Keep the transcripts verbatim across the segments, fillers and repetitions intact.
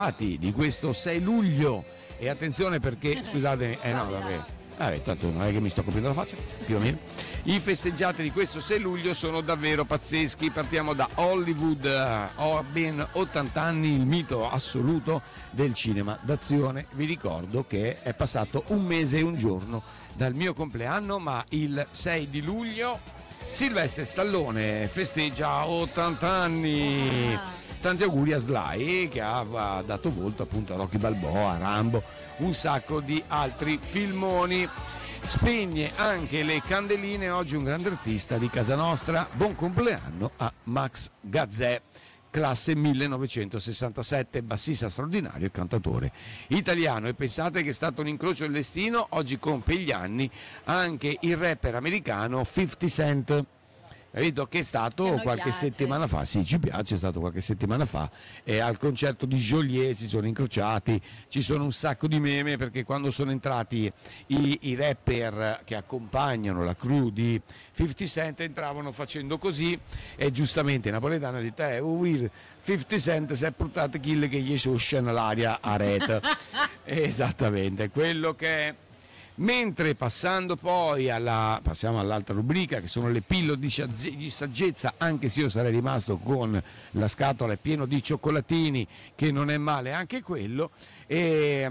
di questo sei luglio. E attenzione perché, scusate, eh no, vabbè, vabbè, tanto non è che mi sto coprendo la faccia, più o meno. I festeggiati di questo sei luglio sono davvero pazzeschi. Partiamo da Hollywood. Ho ben ottanta anni, il mito assoluto del cinema d'azione. Vi ricordo che è passato un mese e un giorno dal mio compleanno, ma il sei di luglio Sylvester Stallone festeggia ottanta anni. Tanti auguri a Sly, che ha, ha dato volto appunto a Rocky Balboa, a Rambo, un sacco di altri filmoni. Spegne anche le candeline oggi un grande artista di casa nostra. Buon compleanno a Max Gazzè, classe millenovecentosessantasette, bassista straordinario e cantatore italiano. E pensate che è stato un incrocio del destino, oggi compie gli anni anche il rapper americano fifty Cent. Capito? Che è stato che qualche piace. settimana fa, sì, ci piace, è stato qualche settimana fa, e al concerto di Joliet si sono incrociati. Ci sono un sacco di meme perché quando sono entrati i, i rapper che accompagnano la crew di fifty Cent entravano facendo così, e giustamente i napoletani hanno detto eh, oh, fifty Cent si è portato kill che gli sosciano l'aria a rete. Esattamente, quello che è. Mentre passando poi alla, passiamo all'altra rubrica, che sono le pillole di saggezza, anche se io sarei rimasto con la scatola piena di cioccolatini, che non è male anche quello. E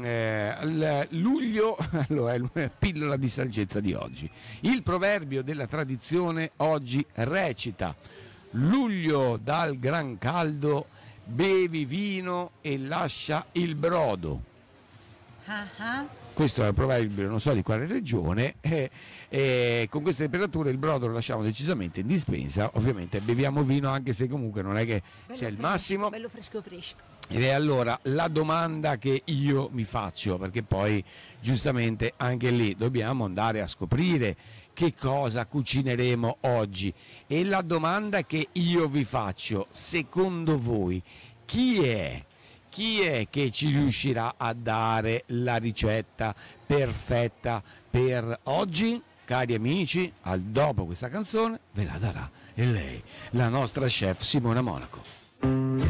eh, luglio, allora, è la pillola di saggezza di oggi. Il proverbio della tradizione oggi recita: luglio dal gran caldo, bevi vino e lascia il brodo. Uh-huh. Questo è il proverbio, non so di quale regione, e, e con queste temperature il brodo lo lasciamo decisamente in dispensa. Ovviamente beviamo vino, anche se comunque non è che bello sia il fresco, massimo. Bello fresco fresco. E allora la domanda che io mi faccio, perché poi giustamente anche lì dobbiamo andare a scoprire che cosa cucineremo oggi, e la domanda che io vi faccio: secondo voi chi è? Chi è che ci riuscirà a dare la ricetta perfetta per oggi? Cari amici, al dopo questa canzone ve la darà e lei, la nostra chef Simona Monaco.